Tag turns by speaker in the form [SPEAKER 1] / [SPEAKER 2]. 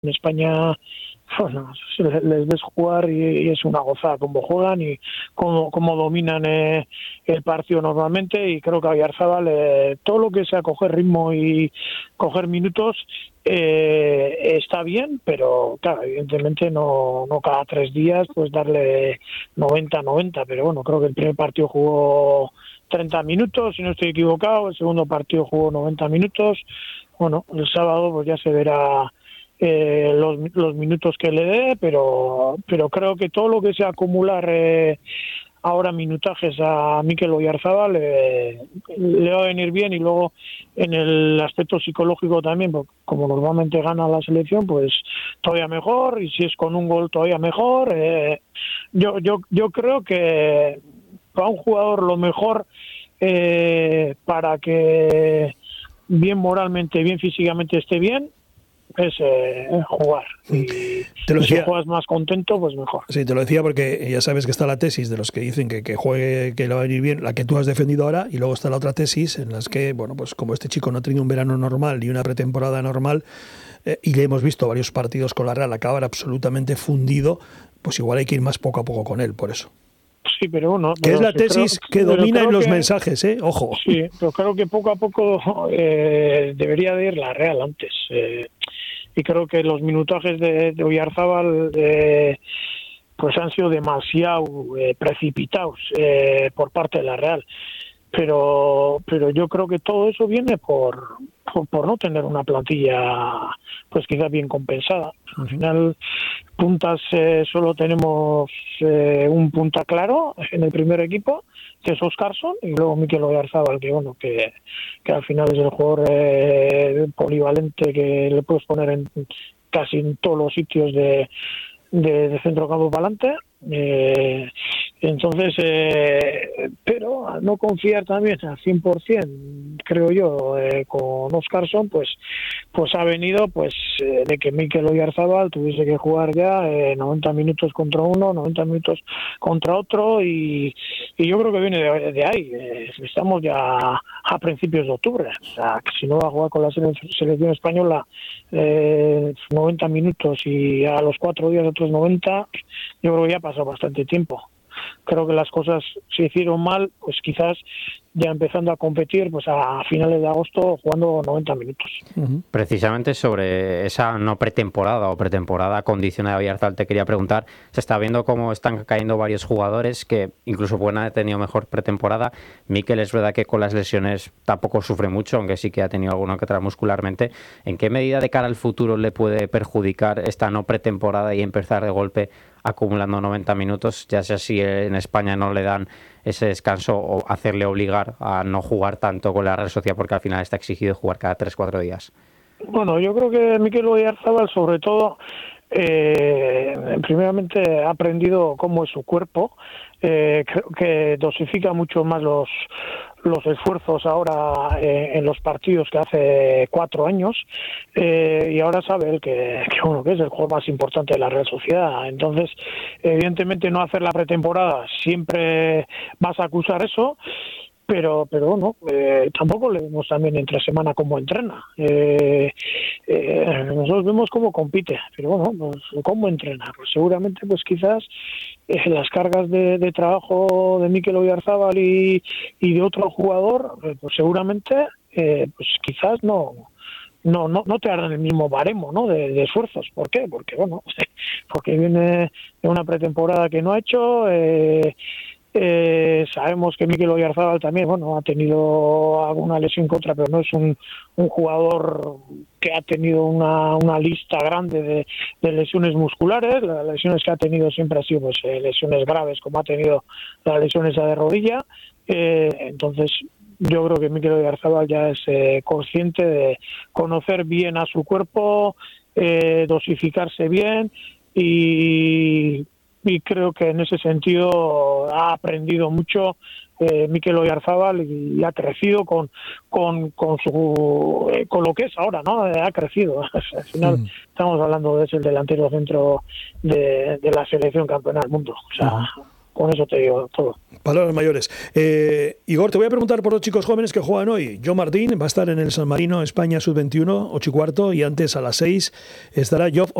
[SPEAKER 1] En España, bueno, les ves jugar y es una gozada cómo juegan y cómo dominan el partido normalmente, y creo que a Oyarzábal todo lo que sea coger ritmo y coger minutos está bien, pero claro, evidentemente no cada 3 días pues darle 90, pero bueno, creo que el primer partido jugó 30 minutos, si no estoy equivocado, el segundo partido jugó 90 minutos, bueno, el sábado pues ya se verá los minutos que le dé, pero creo que todo lo que sea acumular ahora minutajes a Mikel Oyarzábal le va a venir bien, y luego en el aspecto psicológico también, porque como normalmente gana la selección, pues todavía mejor, y si es con un gol todavía mejor. Yo creo que para un jugador lo mejor para que bien moralmente, bien físicamente esté bien, es jugar, y si juegas más contento, pues mejor.
[SPEAKER 2] Sí, te lo decía porque ya sabes que está la tesis de los que dicen que juegue, que le va a venir bien, la que tú has defendido ahora, y luego está la otra tesis en las que, bueno, pues como este chico no ha tenido un verano normal ni una pretemporada normal, y le hemos visto varios partidos con la Real acabar absolutamente fundido, pues igual hay que ir más poco a poco con él, por eso.
[SPEAKER 1] Sí, pero bueno...
[SPEAKER 2] Que es la tesis que domina en los mensajes, ojo.
[SPEAKER 1] Sí, pero creo que poco a poco debería de ir la Real antes. Y creo que los minutajes de Oyarzábal pues han sido demasiado precipitados por parte de la Real. Pero yo creo que todo eso viene por no tener una plantilla pues quizás bien compensada. Al final, puntas solo tenemos un punta claro en el primer equipo, que es Óscarsson, y luego Mikel Oyarzábal, que bueno, que al final es el jugador polivalente que le puedes poner en casi en todos los sitios de centrocampo para adelante. Entonces, pero al no confiar también al 100%, creo yo, con Óscarsson, pues ha venido de que Mikel Oyarzábal tuviese que jugar ya 90 minutos contra uno, 90 minutos contra otro, y yo creo que viene de ahí. Estamos ya a principios de octubre, o sea, que si no va a jugar con la selección española 90 minutos y a los 4 días otros 90, yo creo que ya ha pasado bastante tiempo. Creo que las cosas se hicieron mal, pues quizás ya empezando a competir pues a finales de agosto jugando 90 minutos.
[SPEAKER 3] Precisamente sobre esa no pretemporada o pretemporada condicionada de Oyarzábal te quería preguntar. Se está viendo cómo están cayendo varios jugadores que incluso pueden haber tenido mejor pretemporada. Mikel es verdad que con las lesiones tampoco sufre mucho, aunque sí que ha tenido alguna que otra muscularmente. ¿En qué medida de cara al futuro le puede perjudicar esta no pretemporada y empezar de golpe acumulando 90 minutos, ya sea si en España no le dan ese descanso o hacerle obligar a no jugar tanto con la Real Sociedad, porque al final está exigido jugar cada 3-4 días?
[SPEAKER 1] Bueno, yo creo que Mikel Oyarzábal sobre todo primeramente ha aprendido cómo es su cuerpo. Creo que dosifica mucho más los esfuerzos ahora en los partidos que hace 4 años, y ahora sabe él que es el jugador más importante de la Real Sociedad. Entonces, evidentemente no hacer la pretemporada siempre vas a acusar eso, pero bueno, tampoco le vemos también entre semana cómo entrena. Nosotros vemos cómo compite, pero bueno, pues cómo entrena. Pues seguramente, pues quizás las cargas de trabajo de Mikel Oyarzábal y de otro jugador, pues seguramente, pues quizás no te harán el mismo baremo, ¿no? de esfuerzos. ¿Por qué? Porque bueno, porque viene de una pretemporada que no ha hecho. Sabemos que Mikel Oyarzábal también, bueno, ha tenido alguna lesión contra, pero no es un jugador que ha tenido una lista grande de lesiones musculares. Las lesiones que ha tenido siempre han sido pues lesiones graves, como ha tenido la lesión esa de rodilla. Entonces, yo creo que Mikel Oyarzábal ya es consciente de conocer bien a su cuerpo, dosificarse bien, y creo que en ese sentido ha aprendido mucho Mikel Oyarzábal, y ha crecido con lo que es ahora, ¿no? Ha crecido. Al final estamos hablando de ser el delantero centro de la selección campeona del mundo. O sea, Con eso te digo todo.
[SPEAKER 2] Palabras mayores. Igor, te voy a preguntar por los chicos jóvenes que juegan hoy. Joe Martín va a estar en el San Marino España Sub-21, 8:15, y antes a las 6 estará Geoff